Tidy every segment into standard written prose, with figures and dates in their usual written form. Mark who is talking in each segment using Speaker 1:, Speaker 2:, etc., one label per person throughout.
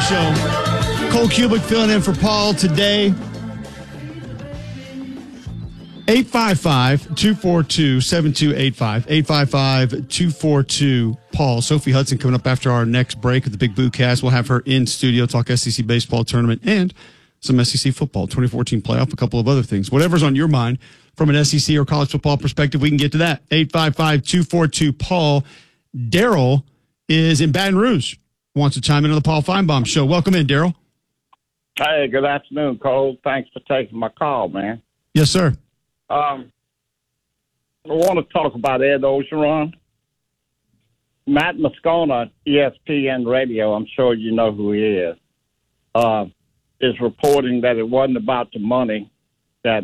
Speaker 1: Show. Cole Kubick filling in for Paul today. 855-242-7285. 855-242-PAUL. Sophie Hudson coming up after our next break of the Big Boo Cast. We'll have her in studio, talk SEC baseball tournament and some SEC football, 2014 playoff, a couple of other things. Whatever's on your mind from an SEC or college football perspective, we can get to that. 855-242-PAUL. Daryl is in Baton Rouge. Wants to chime in on the Paul Feinbaum Show. Welcome in, Daryl.
Speaker 2: Hey, good afternoon, Cole. Thanks for taking my call, man.
Speaker 1: Yes, sir.
Speaker 2: I want to talk about Ed Orgeron. Matt Moscona, ESPN Radio, I'm sure you know who he is reporting that it wasn't about the money, that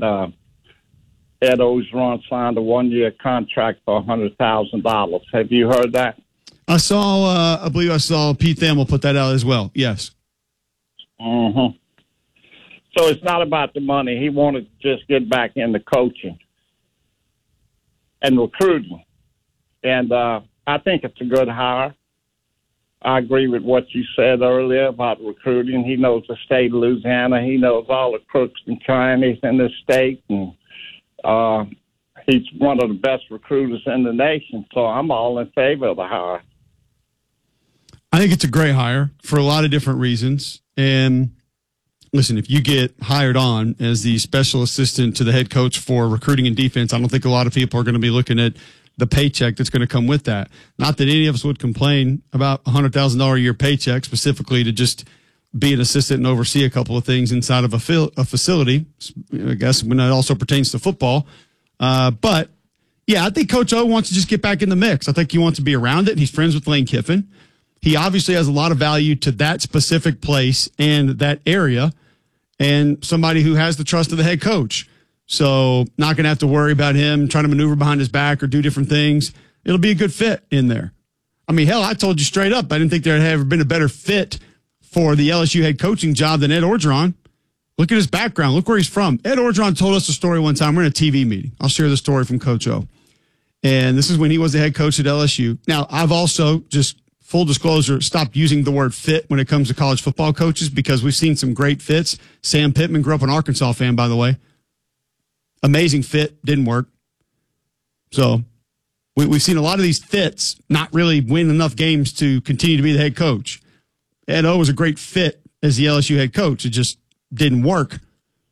Speaker 2: Ed Orgeron signed a one-year contract for $100,000. Have you heard that?
Speaker 1: I believe I saw Pete Thamel put that out as well. Yes.
Speaker 2: Mm-hmm. So it's not about the money. He wanted to just get back into coaching and recruiting. And I think it's a good hire. I agree with what you said earlier about recruiting. He knows the state of Louisiana. He knows all the crooks and crannies in the state. And he's one of the best recruiters in the nation. So I'm all in favor of the hire.
Speaker 1: I think it's a great hire for a lot of different reasons. And listen, if you get hired on as the special assistant to the head coach for recruiting and defense, I don't think a lot of people are going to be looking at the paycheck that's going to come with that. Not that any of us would complain about $100,000 a year paycheck specifically to just be an assistant and oversee a couple of things inside of a facility, I guess, when it also pertains to football. But, yeah, I think Coach O wants to just get back in the mix. I think he wants to be around it. He's friends with Lane Kiffin. He obviously has a lot of value to that specific place and that area, and somebody who has the trust of the head coach. So not going to have to worry about him trying to maneuver behind his back or do different things. It'll be a good fit in there. I mean, hell, I told you straight up, I didn't think there had ever been a better fit for the LSU head coaching job than Ed Orgeron. Look at his background. Look where he's from. Ed Orgeron told us a story one time. We're in a TV meeting. I'll share the story from Coach O. And this is when he was the head coach at LSU. Now, I've also, just full disclosure, stopped using the word fit when it comes to college football coaches because we've seen some great fits. Sam Pittman grew up an Arkansas fan, by the way. Amazing fit, didn't work. So we've seen a lot of these fits not really win enough games to continue to be the head coach. Ed O was a great fit as the LSU head coach. It just didn't work. And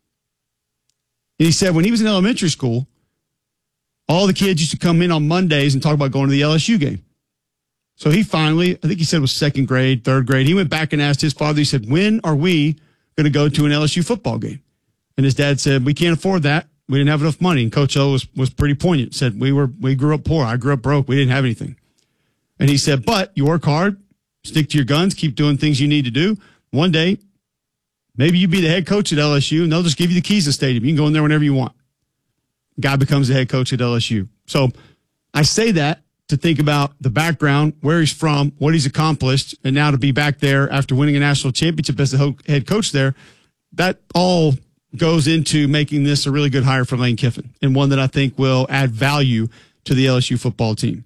Speaker 1: he said when he was in elementary school, all the kids used to come in on Mondays and talk about going to the LSU game. So he finally, I think he said it was second grade, third grade, he went back and asked his father, he said, when are we going to go to an LSU football game? And his dad said, we can't afford that. We didn't have enough money. And Coach O was pretty poignant, said, we grew up poor. I grew up broke. We didn't have anything. And he said, but you work hard, stick to your guns, keep doing things you need to do. One day, maybe you be the head coach at LSU and they'll just give you the keys to the stadium. You can go in there whenever you want. Guy becomes the head coach at LSU. So I say that to think about the background, where he's from, what he's accomplished, and now to be back there after winning a national championship as the head coach there, that all goes into making this a really good hire for Lane Kiffin and one that I think will add value to the LSU football team.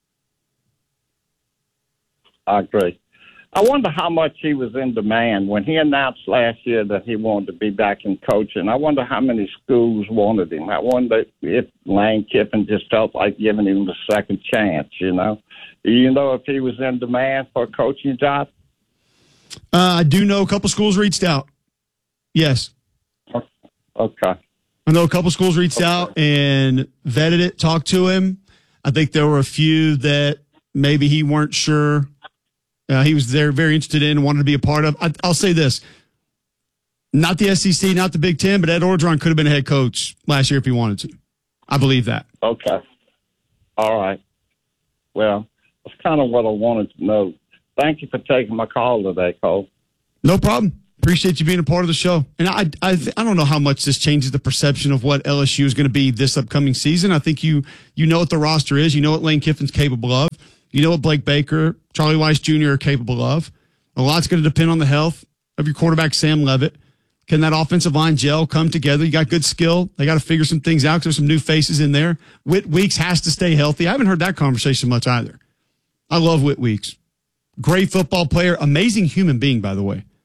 Speaker 2: I agree. I wonder how much he was in demand when he announced last year that he wanted to be back in coaching. I wonder how many schools wanted him. I wonder if Lane Kiffin just felt like giving him a second chance, you know. Do you know if he was in demand for a coaching job?
Speaker 1: I do know a couple schools reached out. Yes.
Speaker 2: Okay.
Speaker 1: I know a couple schools reached out and vetted it, talked to him. I think there were a few that maybe he weren't sure he was there, very interested in, and wanted to be a part of. I'll say this. Not the SEC, not the Big Ten, but Ed Orgeron could have been a head coach last year if he wanted to. I believe that.
Speaker 2: Okay. All right. Well, that's kind of what I wanted to know. Thank you for taking my call today, Cole.
Speaker 1: No problem. Appreciate you being a part of the show. And I don't know how much this changes the perception of what LSU is going to be this upcoming season. I think you know what the roster is. You know what Lane Kiffin's capable of. You know what Blake Baker, Charlie Weiss Jr. are capable of. A lot's going to depend on the health of your quarterback, Sam Leavitt. Can that offensive line gel come together? You got good skill. They got to figure some things out because there's some new faces in there. Whit Weeks has to stay healthy. I haven't heard that conversation much either. I love Whit Weeks. Great football player. Amazing human being, by the way.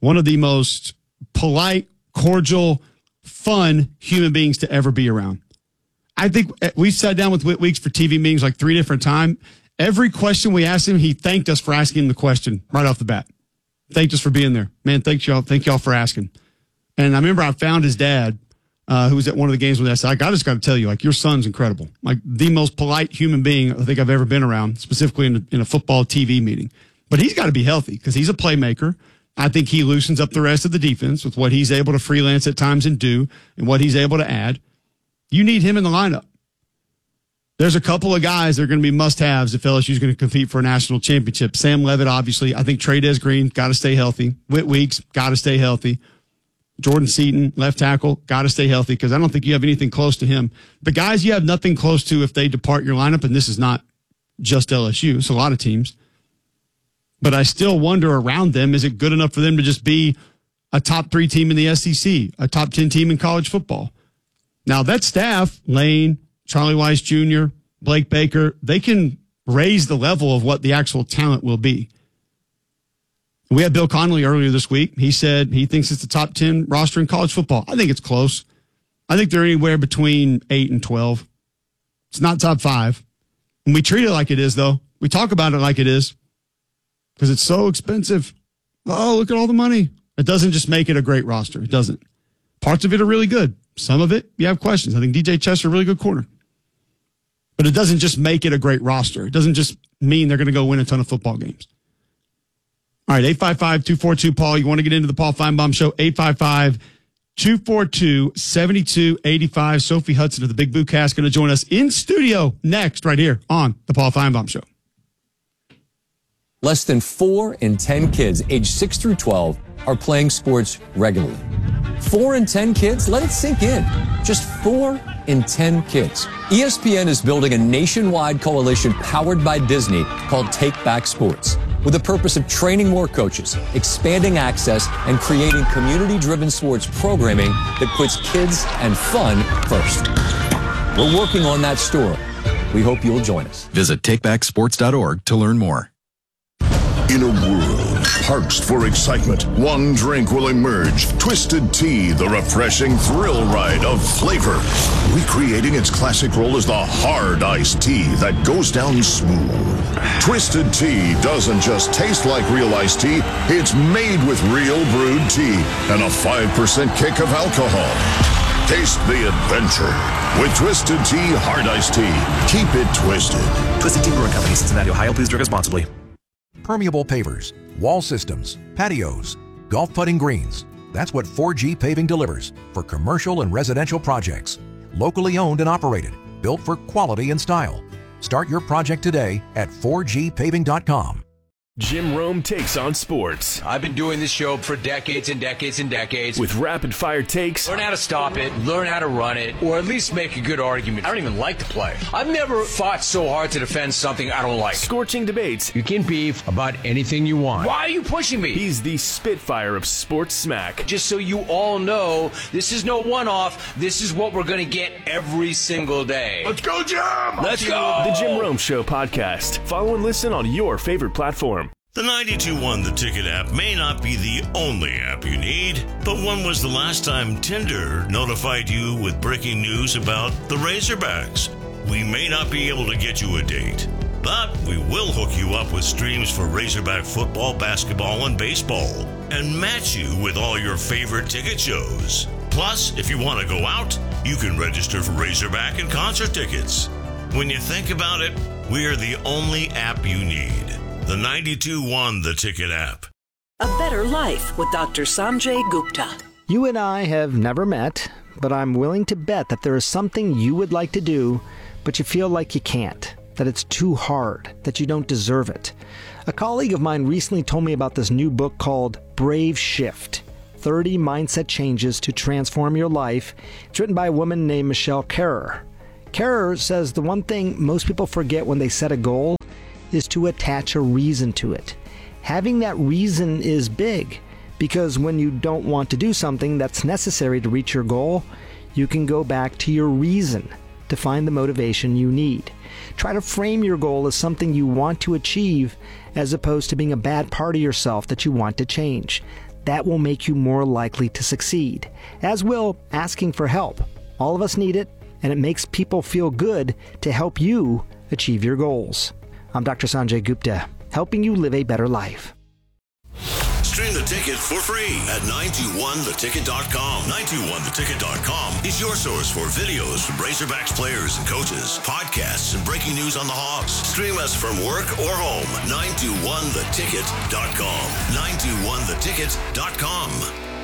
Speaker 1: one of the most polite, cordial, fun human beings to ever be around. I think we've sat down with Whit Weeks for TV meetings like 3 different times. Every question we asked him, he thanked us for asking him the question right off the bat. Thanked us for being there. Man, thank y'all for asking. And I remember I found his dad, who was at one of the games with us. I just got to tell you, like, your son's incredible. Like, the most polite human being I think I've ever been around, specifically in a football TV meeting. But he's got to be healthy because he's a playmaker. I think he loosens up the rest of the defense with what he's able to freelance at times and do and what he's able to add. You need him in the lineup. There's a couple of guys that are going to be must-haves if LSU is going to compete for a national championship. Sam Leavitt, obviously. I think Trey'Dez Green, got to stay healthy. Whit Weeks, got to stay healthy. Jordan Seaton, left tackle, got to stay healthy because I don't think you have anything close to him. The guys you have nothing close to if they depart your lineup, and this is not just LSU, it's a lot of teams. But I still wonder around them, is it good enough for them to just be a top 3 team in the SEC, a top 10 team in college football? Now, that staff, Lane, Charlie Weiss Jr., Blake Baker, they can raise the level of what the actual talent will be. We had Bill Connolly earlier this week. He said he thinks it's the top 10 roster in college football. I think it's close. I think they're anywhere between 8 and 12. It's not top 5. And we treat it like it is, though. We talk about it like it is because it's so expensive. Oh, look at all the money. It doesn't just make it a great roster. It doesn't. Parts of it are really good. Some of it, you have questions. I think DJ Chester, a really good corner. But it doesn't just make it a great roster. It doesn't just mean they're going to go win a ton of football games. All right, 855-242-PAUL. You want to get into the Paul Feinbaum Show? 855-242-7285. Sophie Hudson of the Big Blue Cast going to join us in studio next, right here on the Paul Feinbaum Show.
Speaker 3: Less than 4 in 10 kids aged 6 through 12 are playing sports regularly. 4 in 10 kids? Let it sink in. Just 4 in 10 kids. ESPN is building a nationwide coalition powered by Disney called Take Back Sports, with the purpose of training more coaches, expanding access, and creating community-driven sports programming that puts kids and fun first. We're working on that story. We hope you'll join us.
Speaker 4: Visit takebacksports.org to learn more.
Speaker 5: In a world parched for excitement, one drink will emerge. Twisted Tea, the refreshing thrill ride of flavor. Recreating its classic role as the hard iced tea that goes down smooth. Twisted Tea doesn't just taste like real iced tea, it's made with real brewed tea and a 5% kick of alcohol. Taste the adventure with Twisted Tea Hard Iced Tea. Keep it twisted.
Speaker 6: Twisted Tea Brewing Company, Cincinnati, Ohio. Please drink responsibly.
Speaker 7: Permeable pavers, wall systems, patios, golf putting greens. That's what 4G Paving delivers for commercial and residential projects. Locally owned and operated, built for quality and style. Start your project today at 4gpaving.com.
Speaker 8: Jim Rome takes on sports.
Speaker 9: I've been doing this show for decades and decades and decades.
Speaker 8: With rapid-fire takes.
Speaker 9: Learn how to stop it, learn how to run it, or at least make a good argument. I don't even like to play. I've never fought so hard to defend something I don't like.
Speaker 8: Scorching debates.
Speaker 9: You can beef about anything you want. Why are you pushing me?
Speaker 8: He's the Spitfire of sports smack.
Speaker 9: Just so you all know, this is no one-off. This is what we're going to get every single day.
Speaker 5: Let's go, Jim!
Speaker 9: Let's go!
Speaker 8: The Jim Rome Show podcast. Follow and listen on your favorite platform.
Speaker 10: The 92.1 The Ticket app may not be the only app you need, but when was the last time Tinder notified you with breaking news about the Razorbacks? We may not be able to get you a date, but we will hook you up with streams for Razorback football, basketball, and baseball, and match you with all your favorite ticket shows. Plus, if you want to go out, you can register for Razorback and concert tickets. When you think about it, we are the only app you need. The 92.1 The Ticket app.
Speaker 11: A Better Life with Dr. Sanjay Gupta.
Speaker 12: You and I have never met, but I'm willing to bet that there is something you would like to do, but you feel like you can't, that it's too hard, that you don't deserve it. A colleague of mine recently told me about this new book called Brave Shift, 30 Mindset Changes to Transform Your Life. It's written by a woman named Michelle Kerrer. Kerrer says the one thing most people forget when they set a goal is to attach a reason to it. Having that reason is big, because when you don't want to do something that's necessary to reach your goal, you can go back to your reason to find the motivation you need. Try to frame your goal as something you want to achieve as opposed to being a bad part of yourself that you want to change. That will make you more likely to succeed, as will asking for help. All of us need it, and it makes people feel good to help you achieve your goals. I'm Dr. Sanjay Gupta, helping you live a better life.
Speaker 10: Stream The Ticket for free at 921theticket.com. 921theticket.com is your source for videos from Razorbacks players and coaches, podcasts, and breaking news on the Hawks. Stream us from work or home. 921theticket.com. 921theticket.com.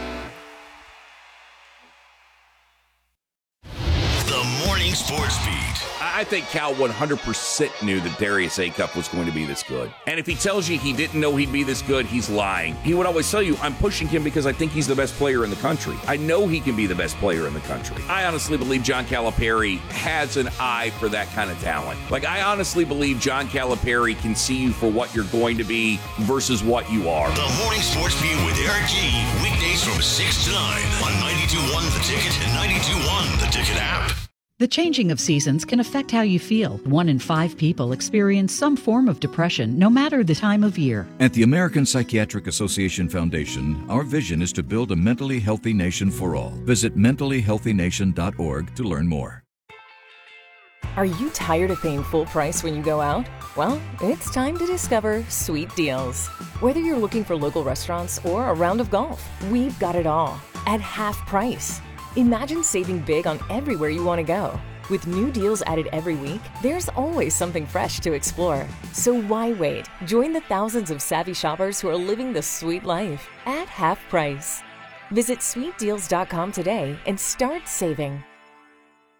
Speaker 10: The Morning Sports Beat.
Speaker 13: I think Cal 100% knew that Darius Acuff was going to be this good. And if he tells you he didn't know he'd be this good, he's lying. He would always tell you, I'm pushing him because I think he's the best player in the country. I know he can be the best player in the country. I honestly believe John Calipari has an eye for that kind of talent. Like, I honestly believe John Calipari can see you for what you're going to be versus what you are.
Speaker 10: The Morning Sports Beat with Eric G. Weekdays from 6 to 9 on 92.1 The Ticket and 92.1 The Ticket app.
Speaker 14: The changing of seasons can affect how you feel. 1 in 5 people experience some form of depression, no matter the time of year.
Speaker 15: At the American Psychiatric Association Foundation, our vision is to build a mentally healthy nation for all. Visit mentallyhealthynation.org to learn more.
Speaker 16: Are you tired of paying full price when you go out? Well, it's time to discover Sweet Deals. Whether you're looking for local restaurants or a round of golf, we've got it all at half price. Imagine saving big on everywhere you want to go. With new deals added every week, there's always something fresh to explore. So why wait? Join the thousands of savvy shoppers who are living the sweet life at half price. Visit sweetdeals.com today and start saving.